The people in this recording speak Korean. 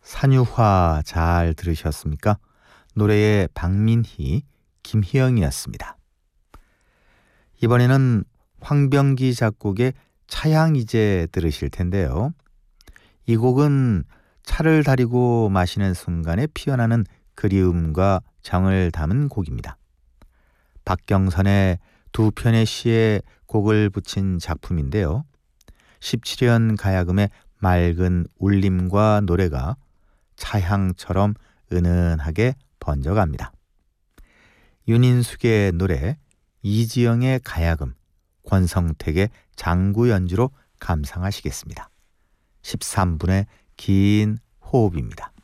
산유화 잘 들으셨습니까? 노래의 박민희, 김희영이었습니다. 이번에는 황병기 작곡의 차향이제 들으실 텐데요. 이 곡은 차를 다리고 마시는 순간에 피어나는 그리움과 정을 담은 곡입니다. 박경선의 두 편의 시에 곡을 붙인 작품인데요. 17년 가야금의 맑은 울림과 노래가 차향처럼 은은하게 번져갑니다. 윤인숙의 노래, 이지영의 가야금, 권성택의 장구 연주로 감상하시겠습니다. 13분의 긴 호흡입니다.